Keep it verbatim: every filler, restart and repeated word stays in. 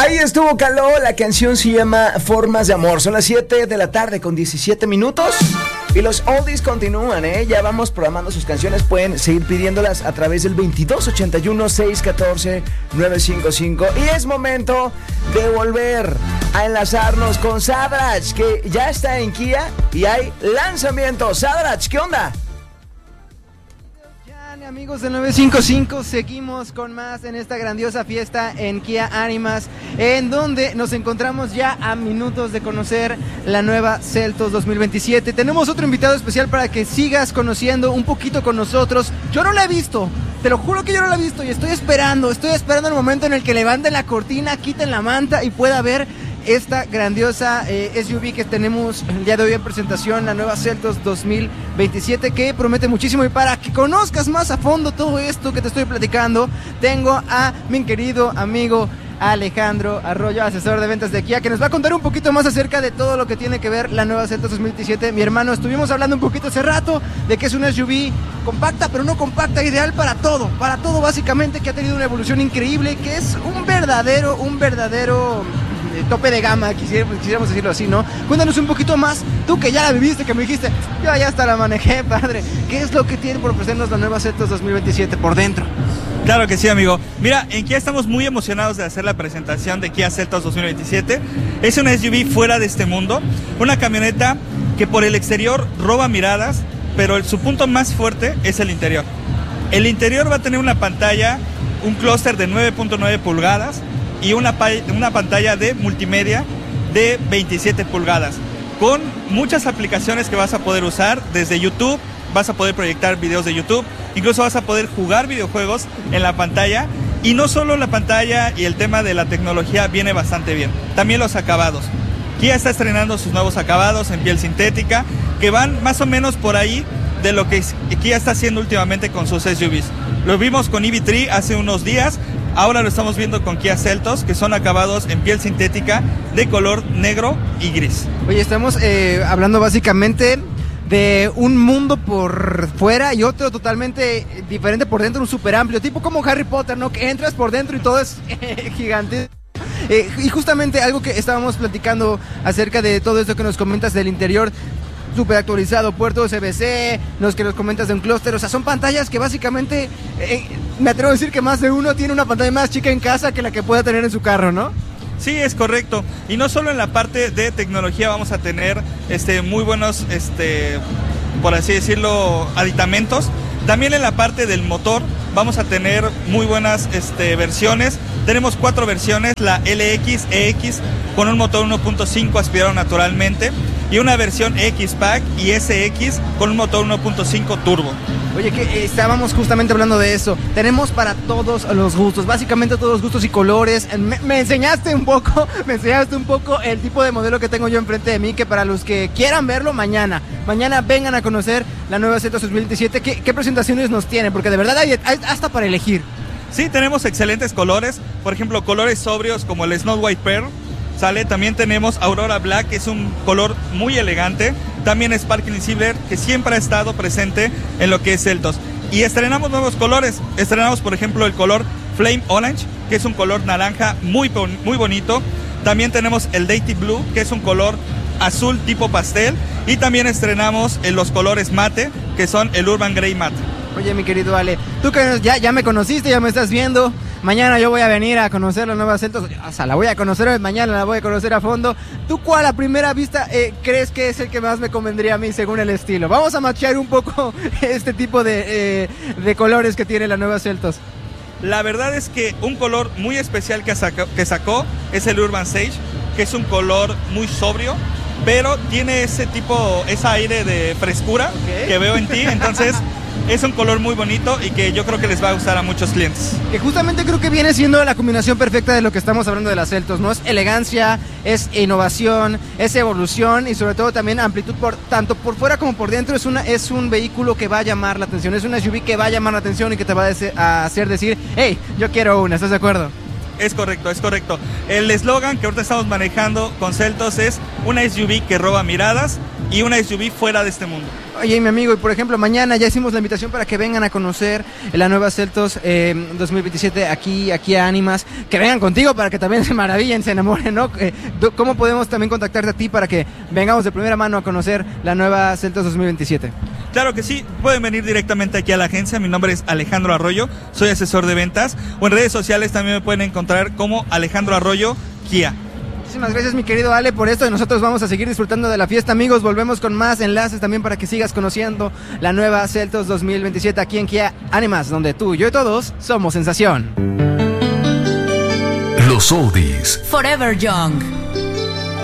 Ahí estuvo Caló, la canción se llama Formas de Amor. Son las siete de la tarde con diecisiete minutos y los oldies continúan, ¿eh? Ya vamos programando sus canciones, pueden seguir pidiéndolas a través del veintidós ochenta y uno, seiscientos catorce, novecientos cincuenta y cinco. Y es momento de volver a enlazarnos con Sadrach, que ya está en Kia y hay lanzamiento. Sadrach, ¿qué onda? Amigos del novecientos cincuenta y cinco, seguimos con más en esta grandiosa fiesta en Kia Animas, en donde nos encontramos ya a minutos de conocer la nueva Seltos dos mil veintisiete. Tenemos otro invitado especial para que sigas conociendo un poquito con nosotros. Yo no la he visto, te lo juro que yo no la he visto y estoy esperando, estoy esperando el momento en el que levanten la cortina, quiten la manta y pueda ver esta grandiosa eh, S U V que tenemos el día de hoy en presentación, la nueva Seltos dos mil veintisiete, que promete muchísimo. Y para que conozcas más a fondo todo esto que te estoy platicando, tengo a mi querido amigo Alejandro Arroyo, asesor de ventas de Kia, que nos va a contar un poquito más acerca de todo lo que tiene que ver la nueva Seltos dos mil veintisiete. Mi hermano, estuvimos hablando un poquito hace rato de que es una S U V compacta, pero no compacta, ideal para todo, para todo básicamente, que ha tenido una evolución increíble, que es un verdadero, un verdadero tope de gama, quisiéramos, quisiéramos decirlo así, ¿no? Cuéntanos un poquito más, tú que ya la viviste, que me dijiste, yo ya hasta la manejé, padre. ¿Qué es lo que tiene por ofrecernos la nueva Seltos dos mil veintisiete por dentro? Claro que sí, amigo. Mira, en Kia estamos muy emocionados de hacer la presentación de Kia Seltos dos mil veintisiete. Es una S U V fuera de este mundo, una camioneta que por el exterior roba miradas, pero el, su punto más fuerte es el interior. El interior va a tener una pantalla, un clúster de nueve punto nueve pulgadas, y una, una pantalla de multimedia de veintisiete pulgadas, con muchas aplicaciones que vas a poder usar desde YouTube. Vas a poder proyectar videos de YouTube, incluso vas a poder jugar videojuegos en la pantalla. Y no solo la pantalla y el tema de la tecnología viene bastante bien, también los acabados. Kia está estrenando sus nuevos acabados en piel sintética, que van más o menos por ahí de lo que Kia está haciendo últimamente con sus S U Vs. Lo vimos con E V tres hace unos días. Ahora lo estamos viendo con Kia Seltos, que son acabados en piel sintética de color negro y gris. Oye, estamos eh, hablando básicamente de un mundo por fuera y otro totalmente diferente por dentro, un súper amplio, tipo como Harry Potter, ¿no? Que entras por dentro y todo es eh, gigante. Eh, y justamente algo que estábamos platicando acerca de todo esto que nos comentas del interior, súper actualizado, puerto U S B C, los que nos comentas de un clúster, o sea, son pantallas que básicamente, eh, me atrevo a decir que más de uno tiene una pantalla más chica en casa que la que pueda tener en su carro, ¿no? Sí, es correcto. Y no solo en la parte de tecnología vamos a tener este, muy buenos, este, por así decirlo, aditamentos. También en la parte del motor vamos a tener muy buenas este, versiones. Tenemos cuatro versiones, la L X, E X con un motor uno punto cinco aspirado naturalmente, y una versión X-Pack y S X con un motor uno punto cinco turbo. Oye, que eh, estábamos justamente hablando de eso. Tenemos para todos los gustos, básicamente todos los gustos y colores. Me, me enseñaste un poco, me enseñaste un poco el tipo de modelo que tengo yo enfrente de mí, que para los que quieran verlo, mañana, mañana vengan a conocer la nueva Seltos dos mil veintisiete. ¿Qué, qué presentaciones nos tienen? Porque de verdad hay, hay hasta para elegir. Sí, tenemos excelentes colores, por ejemplo, colores sobrios como el Snow White Pearl. Sale, también tenemos Aurora Black, que es un color muy elegante. También Sparkling Silver, que siempre ha estado presente en lo que es Seltos. Y estrenamos nuevos colores. Estrenamos, por ejemplo, el color Flame Orange, que es un color naranja muy, muy bonito. También tenemos el Dainty Blue, que es un color azul tipo pastel. Y también estrenamos los colores mate, que son el Urban Grey Matte. Oye, mi querido Ale, tú que ya, ya me conociste, ya me estás viendo. Mañana yo voy a venir a conocer la nueva Seltos, o sea, la voy a conocer hoy, mañana la voy a conocer a fondo. ¿Tú cuál a primera vista eh, crees que es el que más me convendría a mí según el estilo? Vamos a machear un poco este tipo de, eh, de colores que tiene la nueva Seltos. La verdad es que un color muy especial que sacó, que sacó es el Urban Sage, que es un color muy sobrio, pero tiene ese tipo, ese aire de frescura okay. que veo en ti, entonces es un color muy bonito y que yo creo que les va a gustar a muchos clientes. Que justamente creo que viene siendo la combinación perfecta de lo que estamos hablando de las Seltos, ¿no? Es elegancia, es innovación, es evolución y sobre todo también amplitud, por tanto por fuera como por dentro. Es, una, es un vehículo que va a llamar la atención, es una S U V que va a llamar la atención y que te va a hacer decir, hey, yo quiero una, ¿estás de acuerdo? Es correcto, es correcto. El eslogan que ahorita estamos manejando con Seltos es una S U V que roba miradas y una S U V fuera de este mundo. Oye, mi amigo, y por ejemplo, mañana ya hicimos la invitación para que vengan a conocer la nueva Seltos eh, dos mil veintisiete aquí, aquí a Ánimas, que vengan contigo para que también se maravillen, se enamoren, ¿no? Eh, ¿Cómo podemos también contactarte a ti para que vengamos de primera mano a conocer la nueva Seltos dos mil veintisiete? Claro que sí, pueden venir directamente aquí a la agencia. Mi nombre es Alejandro Arroyo, soy asesor de ventas, o en redes sociales también me pueden encontrar como Alejandro Arroyo Kia. Muchísimas gracias, mi querido Ale, por esto, y nosotros vamos a seguir disfrutando de la fiesta, amigos. Volvemos con más enlaces también para que sigas conociendo la nueva Seltos dos mil veintisiete aquí en Kia Ánimas, donde tú, yo y todos somos sensación. Los Oldies Forever Young.